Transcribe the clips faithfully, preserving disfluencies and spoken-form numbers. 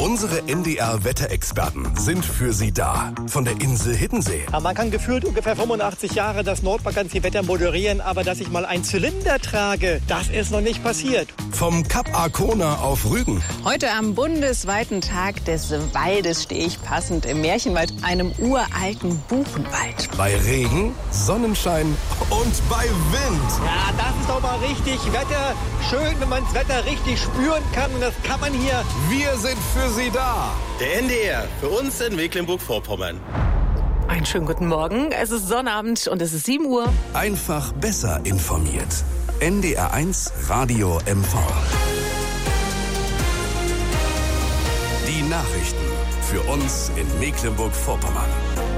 Unsere N D R-Wetterexperten sind für Sie da. Von der Insel Hiddensee. Ja, man kann gefühlt ungefähr fünfundachtzig Jahre das nordbagantse Wetter moderieren, aber dass ich mal einen Zylinder trage, das ist noch nicht passiert. Vom Kap Arkona auf Rügen. Heute am bundesweiten Tag des Waldes stehe ich passend im Märchenwald, einem uralten Buchenwald. Bei Regen, Sonnenschein und bei Wind. Ja, das ist doch mal richtig Wetter. Schön, wenn man das Wetter richtig spüren kann. Und das kann man hier. Wir sind für Sie da. Der N D R, für uns in Mecklenburg-Vorpommern. Einen schönen guten Morgen. Es ist Sonnabend und es ist sieben Uhr. Einfach besser informiert. N D R eins Radio M V. Die Nachrichten für uns in Mecklenburg-Vorpommern.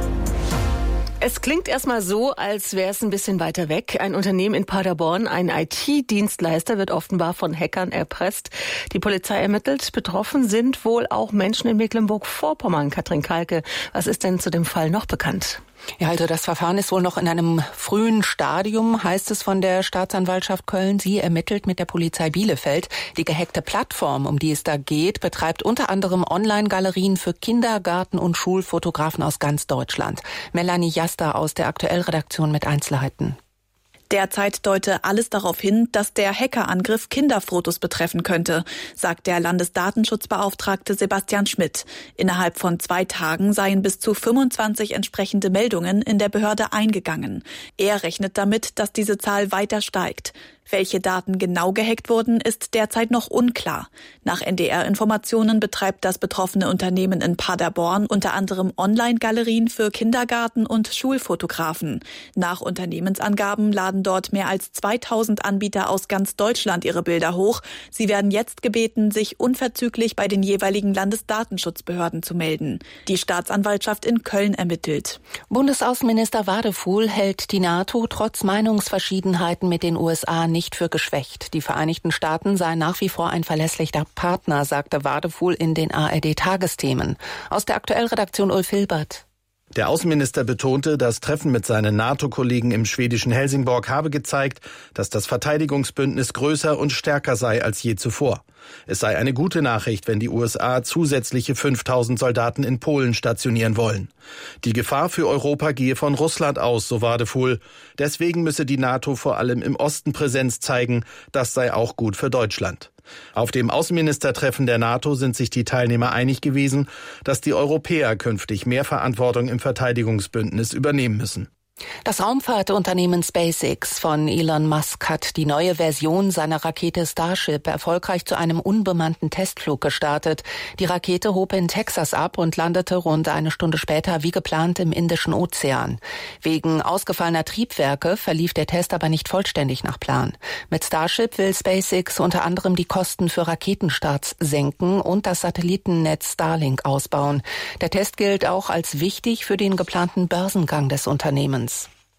Es klingt erstmal so, als wäre es ein bisschen weiter weg. Ein Unternehmen in Paderborn, ein I T-Dienstleister, wird offenbar von Hackern erpresst. Die Polizei ermittelt. Betroffen sind wohl auch Menschen in Mecklenburg-Vorpommern. Katrin Kalke, was ist denn zu dem Fall noch bekannt? Ja, also das Verfahren ist wohl noch in einem frühen Stadium, heißt es von der Staatsanwaltschaft Köln. Sie ermittelt mit der Polizei Bielefeld. Die gehackte Plattform, um die es da geht, betreibt unter anderem Online-Galerien für Kindergarten- und Schulfotografen aus ganz Deutschland. Melanie Jasta aus der Aktuell-Redaktion mit Einzelheiten. Derzeit deute alles darauf hin, dass der Hackerangriff Kinderfotos betreffen könnte, sagt der Landesdatenschutzbeauftragte Sebastian Schmidt. Innerhalb von zwei Tagen seien bis zu fünfundzwanzig entsprechende Meldungen in der Behörde eingegangen. Er rechnet damit, dass diese Zahl weiter steigt. Welche Daten genau gehackt wurden, ist derzeit noch unklar. Nach N D R-Informationen betreibt das betroffene Unternehmen in Paderborn unter anderem Online-Galerien für Kindergarten- und Schulfotografen. Nach Unternehmensangaben laden dort mehr als zweitausend Anbieter aus ganz Deutschland ihre Bilder hoch. Sie werden jetzt gebeten, sich unverzüglich bei den jeweiligen Landesdatenschutzbehörden zu melden. Die Staatsanwaltschaft in Köln ermittelt. Bundesaußenminister Wadefuhl hält die NATO trotz Meinungsverschiedenheiten mit den U S A nicht für geschwächt. Die Vereinigten Staaten seien nach wie vor ein verlässlicher Partner, sagte Wadefuhl in den A R D-Tagesthemen. Aus der Aktuell-Redaktion Ulf Hilbert. Der Außenminister betonte, das Treffen mit seinen NATO-Kollegen im schwedischen Helsingborg habe gezeigt, dass das Verteidigungsbündnis größer und stärker sei als je zuvor. Es sei eine gute Nachricht, wenn die U S A zusätzliche fünftausend Soldaten in Polen stationieren wollen. Die Gefahr für Europa gehe von Russland aus, so Wadefuhl. Deswegen müsse die NATO vor allem im Osten Präsenz zeigen. Das sei auch gut für Deutschland. Auf dem Außenministertreffen der NATO sind sich die Teilnehmer einig gewesen, dass die Europäer künftig mehr Verantwortung im Verteidigungsbündnis übernehmen müssen. Das Raumfahrtunternehmen SpaceX von Elon Musk hat die neue Version seiner Rakete Starship erfolgreich zu einem unbemannten Testflug gestartet. Die Rakete hob in Texas ab und landete rund eine Stunde später wie geplant im Indischen Ozean. Wegen ausgefallener Triebwerke verlief der Test aber nicht vollständig nach Plan. Mit Starship will SpaceX unter anderem die Kosten für Raketenstarts senken und das Satellitennetz Starlink ausbauen. Der Test gilt auch als wichtig für den geplanten Börsengang des Unternehmens.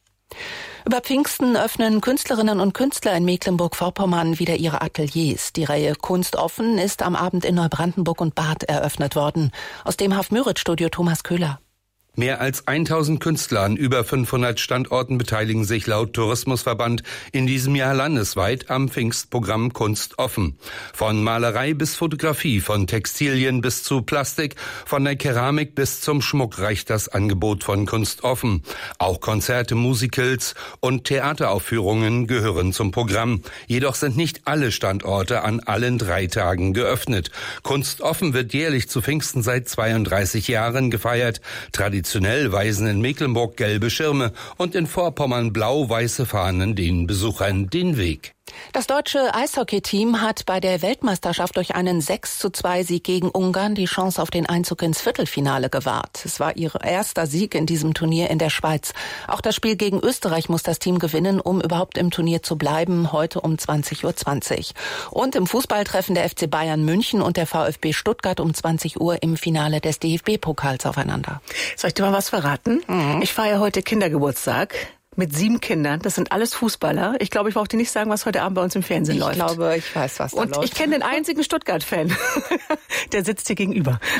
Über Pfingsten öffnen Künstlerinnen und Künstler in Mecklenburg-Vorpommern wieder ihre Ateliers. Die Reihe Kunst offen ist am Abend in Neubrandenburg und Barth eröffnet worden. Aus dem Haff-Müritz-Studio Thomas Köhler. Mehr als tausend Künstler an über fünfhundert Standorten beteiligen sich laut Tourismusverband in diesem Jahr landesweit am Pfingstprogramm Kunst offen. Von Malerei bis Fotografie, von Textilien bis zu Plastik, von der Keramik bis zum Schmuck reicht das Angebot von Kunst offen. Auch Konzerte, Musicals und Theateraufführungen gehören zum Programm. Jedoch sind nicht alle Standorte an allen drei Tagen geöffnet. Kunst offen wird jährlich zu Pfingsten seit zweiunddreißig Jahren gefeiert. Traditionell weisen in Mecklenburg gelbe Schirme und in Vorpommern blau-weiße Fahnen den Besuchern den Weg. Das deutsche Eishockey-Team hat bei der Weltmeisterschaft durch einen sechs zu zwei Sieg gegen Ungarn die Chance auf den Einzug ins Viertelfinale gewahrt. Es war ihr erster Sieg in diesem Turnier in der Schweiz. Auch das Spiel gegen Österreich muss das Team gewinnen, um überhaupt im Turnier zu bleiben, heute um zwanzig Uhr zwanzig. Und im Fußballtreffen der F C Bayern München und der VfB Stuttgart um zwanzig Uhr im Finale des D F B-Pokals aufeinander. Soll ich dir mal was verraten? Mhm. Ich feiere heute Kindergeburtstag. Mit sieben Kindern. Das sind alles Fußballer. Ich glaube, ich brauche dir nicht sagen, was heute Abend bei uns im Fernsehen ich läuft. Ich glaube, ich weiß, was da Und läuft. ich kenne den einzigen Stuttgart-Fan. Der sitzt hier gegenüber.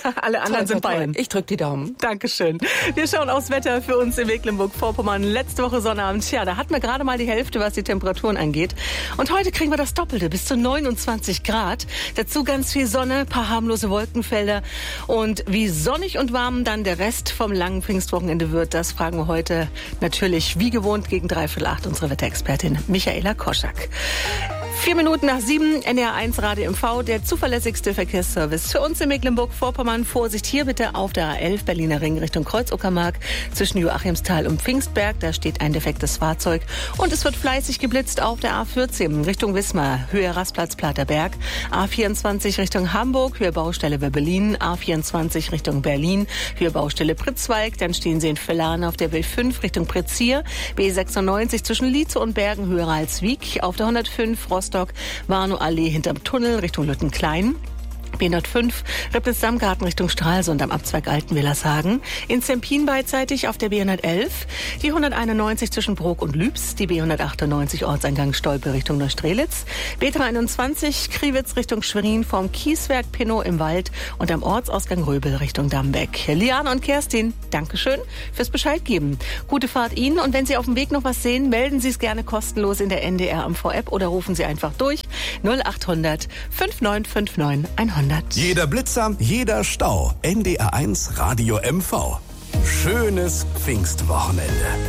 Alle anderen toll, sind toll, Bayern. toll. Ich drücke die Daumen. Dankeschön. Wir schauen aufs Wetter für uns in Mecklenburg-Vorpommern. Letzte Woche Sonnabend, ja, da hatten wir gerade mal die Hälfte, was die Temperaturen angeht. Und heute kriegen wir das Doppelte, bis zu neunundzwanzig Grad. Dazu ganz viel Sonne, paar harmlose Wolkenfelder. Und wie sonnig und warm dann der Rest vom langen Pfingstwochenende wird, das fragen wir heute natürlich wie gewohnt gegen dreiviertel acht unsere Wetterexpertin Michaela Koschak. Vier Minuten nach sieben, N D R eins Radio M V, der zuverlässigste Verkehrsservice für uns in Mecklenburg-Vorpommern. Vorsicht hier bitte auf der A elf Berliner Ring Richtung Kreuz-Uckermark zwischen Joachimsthal und Pfingstberg. Da steht ein defektes Fahrzeug und es wird fleißig geblitzt auf der A vierzehn Richtung Wismar, Höhe Rastplatz Platerberg, A vierundzwanzig Richtung Hamburg, Höhe Baustelle Wöbbelin, A vierundzwanzig Richtung Berlin, Höhe Baustelle Pritzwalk. Dann stehen Sie in Villaren auf der B fünf Richtung Pritzsier, B sechsundneunzig zwischen Lietze und Bergen, Höhe Ralswiek, auf der hundertfünf Rostock Warnow-Allee hinterm Tunnel Richtung Lüttenklein. B hundertfünf Rippels-Samgarten Richtung Stralsund am Abzweig Altenwillershagen. In Zempin beidseitig auf der B hundertelf. Die hunderteinundneunzig zwischen Brok und Lübs. Die B hundertachtundneunzig Ortseingang Stolpe Richtung Neustrelitz. B dreiundeinundzwanzig Kriwitz Richtung Schwerin vom Kieswerk Pinnow im Wald und am Ortsausgang Röbel Richtung Dambeck. Liane und Kerstin, Dankeschön fürs Bescheid geben. Gute Fahrt Ihnen und wenn Sie auf dem Weg noch was sehen, melden Sie es gerne kostenlos in der N D R M V-App oder rufen Sie einfach durch null achthundert fünfundneunzig neunundfünfzig hundert. Jeder Blitzer, jeder Stau. N D R eins Radio M V. Schönes Pfingstwochenende.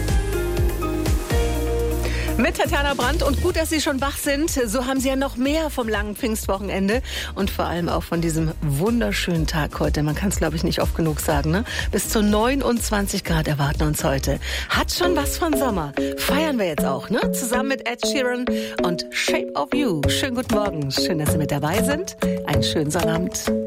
Mit Tatjana Brandt und gut, dass Sie schon wach sind. So haben Sie ja noch mehr vom langen Pfingstwochenende und vor allem auch von diesem wunderschönen Tag heute. Man kann es, glaube ich, nicht oft genug sagen, ne? Bis zu neunundzwanzig Grad erwarten uns heute. Hat schon was von Sommer. Feiern wir jetzt auch, ne? Zusammen mit Ed Sheeran und Shape of You. Schönen guten Morgen. Schön, dass Sie mit dabei sind. Einen schönen Sonnabend.